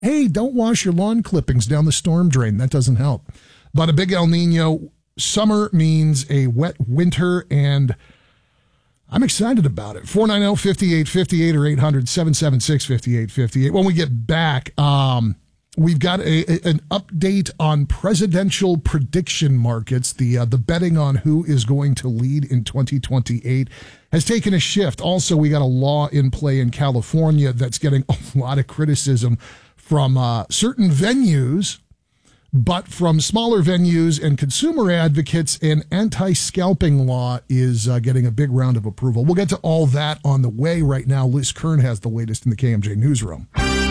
Hey, don't wash your lawn clippings down the storm drain. That doesn't help. But a big El Nino summer means a wet winter, and I'm excited about it. 490-5858 or 800-776-5858. When we get back, we've got an update on presidential prediction markets. The betting on who is going to lead in 2028 has taken a shift. Also, we got a law in play in California that's getting a lot of criticism from certain venues, but from smaller venues and consumer advocates. An anti-scalping law is getting a big round of approval. We'll get to all that on the way. Right now, Liz Kern has the latest in the KMJ newsroom.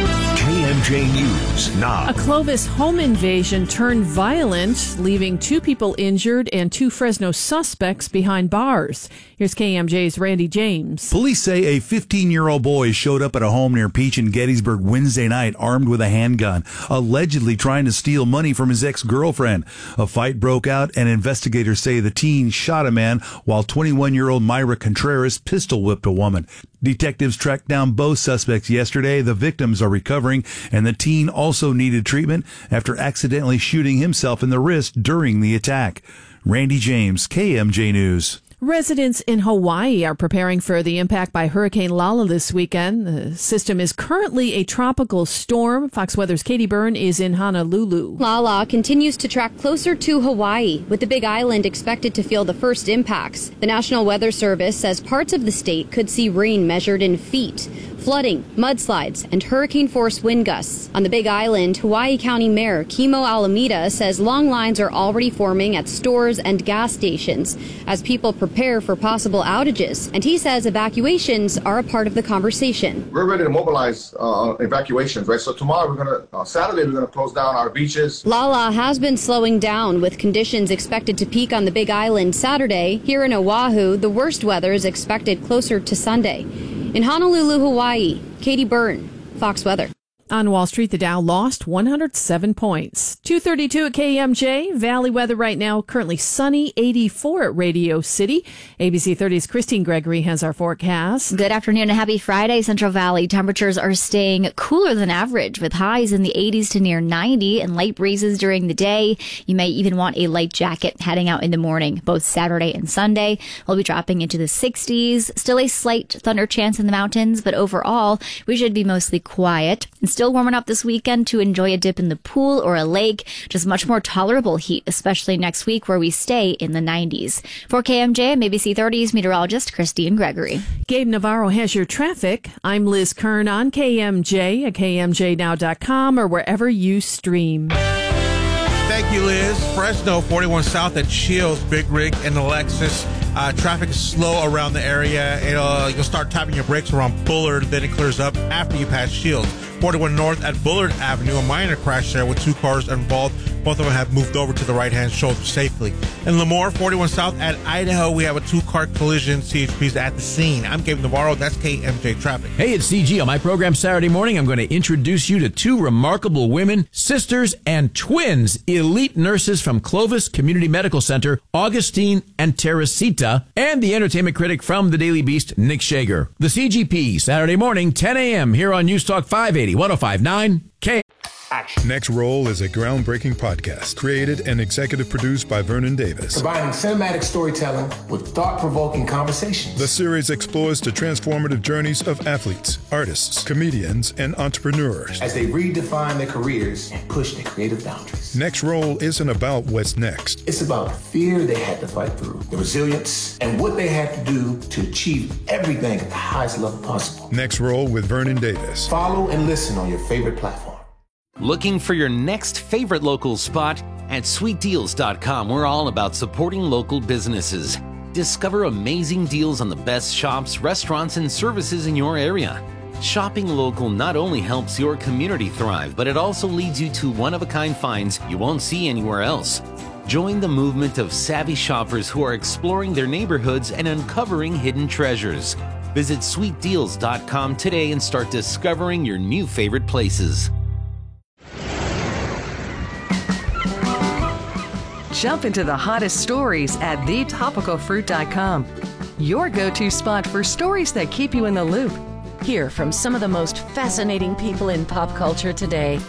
KMJ News now. A Clovis home invasion turned violent, leaving 2 people injured and 2 Fresno suspects behind bars. Here's KMJ's Randy James. Police say a 15-year-old boy showed up at a home near Peach and Gettysburg Wednesday night armed with a handgun, allegedly trying to steal money from his ex-girlfriend. A fight broke out, and investigators say the teen shot a man while 21-year-old Myra Contreras pistol-whipped a woman. Detectives tracked down both suspects yesterday. The victims are recovering, and the teen also needed treatment after accidentally shooting himself in the wrist during the attack. Randy James, KMJ News. Residents in Hawaii are preparing for the impact by Hurricane Lala this weekend. The system is currently a tropical storm. Fox Weather's Katie Byrne is in Honolulu. Lala continues to track closer to Hawaii, with the Big Island expected to feel the first impacts. The National Weather Service says parts of the state could see rain measured in feet, flooding, mudslides, and hurricane-force wind gusts. On the Big Island, Hawaii County Mayor Kimo Alameda says long lines are already forming at stores and gas stations as people prepare for possible outages. And he says evacuations are a part of the conversation. We're ready to mobilize evacuations, right? So tomorrow, Saturday, we're going to close down our beaches. Lala has been slowing down, with conditions expected to peak on the Big Island Saturday. Here in Oahu, the worst weather is expected closer to Sunday. In Honolulu, Hawaii, Katie Byrne, Fox Weather. On Wall Street, the Dow lost 107 points. 2:32 at KMJ. Valley weather right now, currently sunny, 84 at Radio City. ABC 30's Christine Gregory has our forecast. Good afternoon and happy Friday, Central Valley. Temperatures are staying cooler than average, with highs in the 80s to near 90 and light breezes during the day. You may even want a light jacket heading out in the morning. Both Saturday and Sunday will be dropping into the 60s. Still a slight thunder chance in the mountains, but overall, we should be mostly quiet. And still warming up this weekend to enjoy a dip in the pool or a lake. Just much more tolerable heat, especially next week where we stay in the 90s. For KMJ, I'm ABC 30's meteorologist Christine Gregory. Gabe Navarro has your traffic. I'm Liz Kern on KMJ at KMJNow.com or wherever you stream. Thank you, Liz. Fresno, 41 South at Shields, Big Rig, and the Lexus. Traffic is slow around the area. You'll start tapping your brakes around Bullard, then it clears up after you pass Shields. 41 North at Bullard Avenue, a minor crash there with 2 cars involved. Both of them have moved over to the right-hand shoulder safely. In Lemoore, 41 South at Idaho, we have a 2-car collision. CHP's at the scene. I'm Gabe Navarro. That's KMJ Traffic. Hey, it's CG. On my program Saturday morning, I'm going to introduce you to 2 remarkable women, sisters and twins, elite nurses from Clovis Community Medical Center, Augustine and Teresita, and the entertainment critic from the Daily Beast, Nick Shager. The CGP, Saturday morning, 10 a.m. here on News Talk 580, 105.9 K. Action. Next Roll is a groundbreaking podcast created and executive produced by Vernon Davis. Combining cinematic storytelling with thought-provoking conversations. The series explores the transformative journeys of athletes, artists, comedians, and entrepreneurs as they redefine their careers and push their creative boundaries. Next Roll isn't about what's next. It's about the fear they had to fight through, the resilience, and what they had to do to achieve everything at the highest level possible. Next Roll with Vernon Davis. Follow and listen on your favorite platform. Looking for your next favorite local spot? At sweetdeals.com, we're all about supporting local businesses. Discover amazing deals on the best shops, restaurants, and services in your area. Shopping local not only helps your community thrive, but it also leads you to one-of-a-kind finds you won't see anywhere else. Join the movement of savvy shoppers who are exploring their neighborhoods and uncovering hidden treasures. Visit sweetdeals.com today and start discovering your new favorite places. Jump into the hottest stories at thetopicalfruit.com. Your go-to spot for stories that keep you in the loop. Hear from some of the most fascinating people in pop culture today